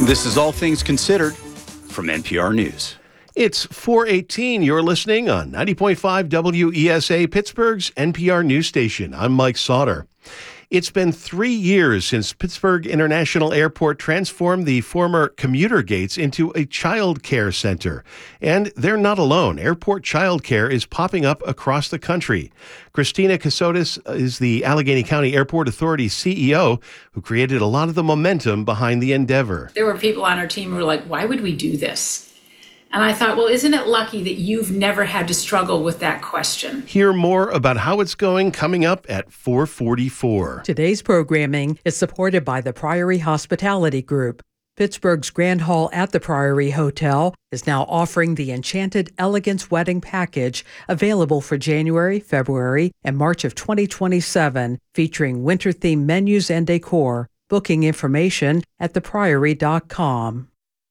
This is All Things Considered from NPR News. It's 4:18. You're listening on 90.5 WESA, Pittsburgh's NPR news station. I'm Mike Sauter. It's been 3 years since Pittsburgh International Airport transformed the former commuter gates into a child care center. And they're not alone. Airport child care is popping up across the country. Christina Cassotis is the Allegheny County Airport Authority CEO, who created a lot of the momentum behind the endeavor. There were people on our team who were like, why would we do this? And I thought, well, isn't it lucky that you've never had to struggle with that question? Hear more about how it's going coming up at 4:44. Today's programming is supported by the Priory Hospitality Group. Pittsburgh's Grand Hall at the Priory Hotel is now offering the Enchanted Elegance Wedding Package, available for January, February, and March of 2027, featuring winter-themed menus and decor. Booking information at thepriory.com.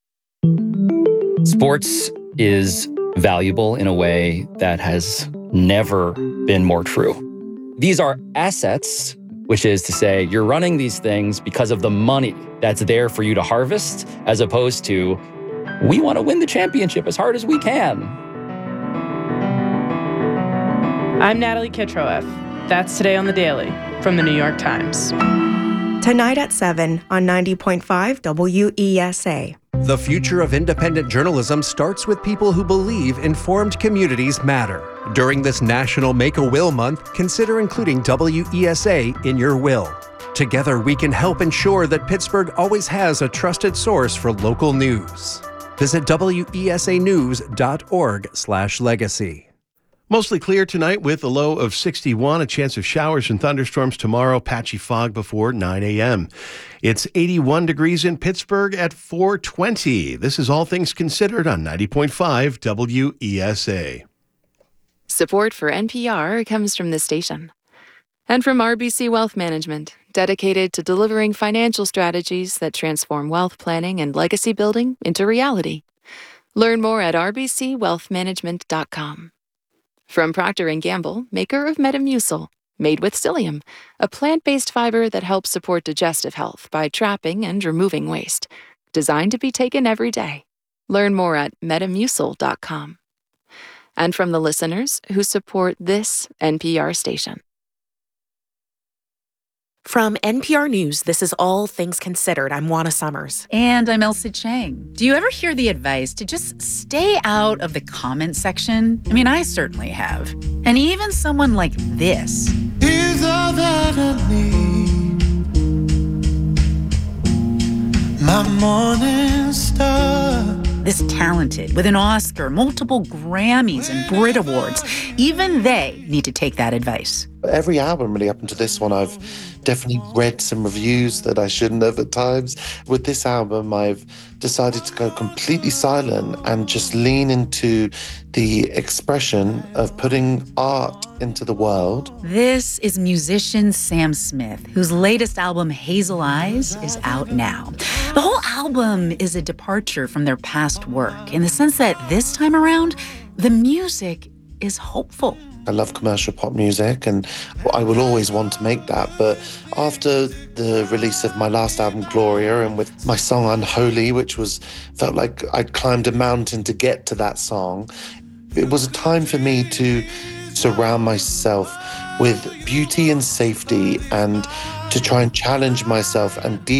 Sports is valuable in a way that has never been more true. These are assets, which is to say you're running these things because of the money that's there for you to harvest, as opposed to, we want to win the championship as hard as we can. I'm Natalie Kitroeff. That's Today on the Daily from the New York Times. Tonight at 7 on 90.5 WESA. The future of independent journalism starts with people who believe informed communities matter. During this National Make-A-Will Month, consider including WESA in your will. Together, we can help ensure that Pittsburgh always has a trusted source for local news. Visit wesanews.org/legacy. Mostly clear tonight with a low of 61, a chance of showers and thunderstorms tomorrow, patchy fog before 9 a.m. It's 81 degrees in Pittsburgh at 4:20. This is All Things Considered on 90.5 WESA. Support for NPR comes from this station and from RBC Wealth Management, dedicated to delivering financial strategies that transform wealth planning and legacy building into reality. Learn more at rbcwealthmanagement.com. From Procter & Gamble, maker of Metamucil, made with psyllium, a plant-based fiber that helps support digestive health by trapping and removing waste. Designed to be taken every day. Learn more at metamucil.com. And from the listeners who support this NPR station. From NPR News, this is All Things Considered. I'm Juana Summers. And I'm Elsa Chang. Do you ever hear the advice to just stay out of the comment section? I mean, I certainly have. And even someone like this. Is all that I need. My morning star. This talented, with an Oscar, multiple Grammys, and Brit Awards, even they need to take that advice. Every album, really, up until this one, I've definitely read some reviews that I shouldn't have at times. With this album, I've decided to go completely silent and just lean into the expression of putting art into the world. This is musician Sam Smith, whose latest album, Hazel Eyes, is out now. The whole album is a departure from their past work, in the sense that this time around, the music is hopeful. I love commercial pop music, and I will always want to make that. But after the release of my last album, Gloria, and with my song Unholy, which felt like I'd climbed a mountain to get to that song, it was a time for me to surround myself with beauty and safety, and to try and challenge myself and